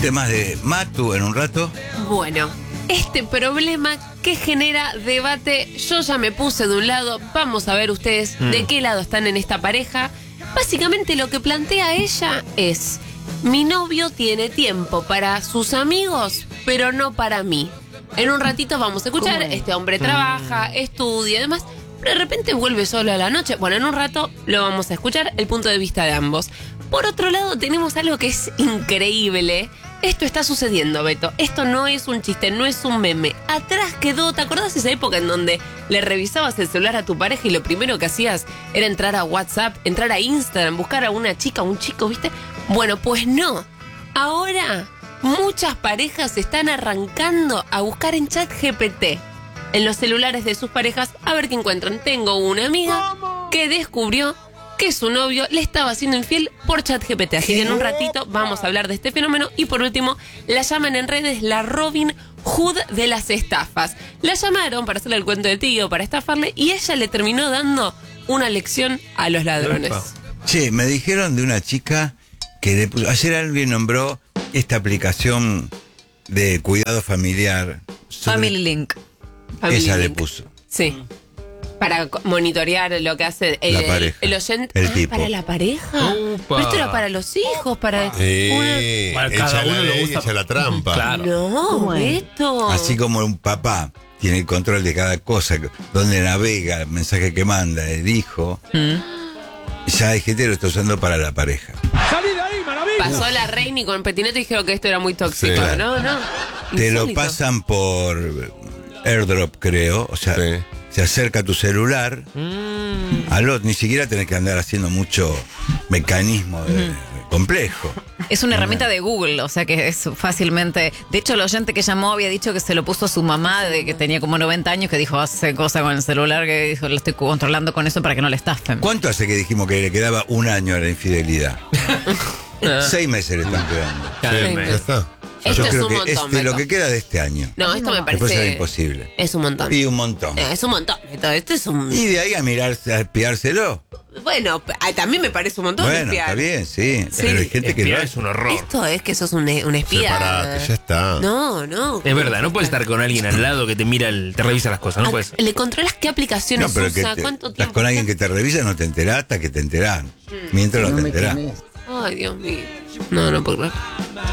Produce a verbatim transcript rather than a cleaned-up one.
temas de Matu en un rato. Bueno, este problema que genera debate, yo ya me puse de un lado, vamos a ver ustedes mm. de qué lado están en esta pareja. Básicamente lo que plantea ella es: mi novio tiene tiempo para sus amigos, pero no para mí. En un ratito vamos a escuchar, este hombre trabaja, estudia y demás, pero de repente vuelve solo a la noche. Bueno, en un rato lo vamos a escuchar, el punto de vista de ambos. Por otro lado, tenemos algo que es increíble. Esto está sucediendo, Beto. Esto no es un chiste, no es un meme. Atrás quedó, ¿te acordás esa época en donde le revisabas el celular a tu pareja y lo primero que hacías era entrar a WhatsApp, entrar a Instagram, buscar a una chica, un chico, ¿viste? Bueno, pues no. Ahora muchas parejas están arrancando a buscar en ChatGPT, en los celulares de sus parejas, a ver qué encuentran. Tengo una amiga que descubrió que su novio le estaba siendo infiel por ChatGPT. Así que en un ratito vamos a hablar de este fenómeno. Y por último, la llaman en redes la Robin Hood de las estafas. La llamaron para hacerle el cuento de tío, para estafarle, y ella le terminó dando una lección a los ladrones. Sí, me dijeron de una chica que le puso, ayer alguien nombró esta aplicación de cuidado familiar. Family Link. Family ella Link. le puso. Sí. Para monitorear lo que hace el, la pareja, el oyente. el ah, tipo. ¿Para la pareja? Upa. Pero esto era para los hijos, para... Sí, una... Para cada echa uno la lo ley, usa. echa la trampa. Claro. No, esto. Así como un papá tiene el control de cada cosa, donde navega, el mensaje que manda, el hijo, mm. ya hay gente que lo está usando para la pareja. ¡Salí de ahí, maravilla! Pasó la Reini con Petineto y dijeron que esto era muy tóxico. Sí. No, no. Te Insólito. lo pasan por AirDrop, creo, o sea... Sí. Se acerca tu celular, mm. al otro, ni siquiera tenés que andar haciendo mucho mecanismo de, mm. complejo. Es una herramienta de Google, o sea que es fácilmente... De hecho, el oyente que llamó había dicho que se lo puso a su mamá, de que tenía como noventa años, que dijo, hace cosa con el celular, que dijo, lo estoy controlando con eso para que no le estafen. ¿Cuánto hace que dijimos que le quedaba un año a la infidelidad? Seis meses le están quedando. Sí, Ya está. Esto Yo es creo un que montón, es de lo Beto. que queda de este año. No, esto me Después será parece... imposible. Es un montón. Y un montón. Eh, Es un montón, Beto. Esto es un... Y de ahí a mirar, a espiárselo. Bueno, ah, también me parece un montón Bueno, espiar. está bien, sí. Sí. Pero hay gente que Espiar lo es hace. un horror. Esto es que sos un, un espía. Separate, ya está. No, no. Es verdad, no puedes estar con alguien al lado que te mira, el, te revisa las cosas, no Ah, puedes. ¿Le controlas qué aplicaciones No, pero que usa? te- ¿Cuánto estás tiempo? con alguien que te revisa, no te enterás hasta que te enterás. Mientras no te enterás. Ay, Dios mío. No, no puedo creer.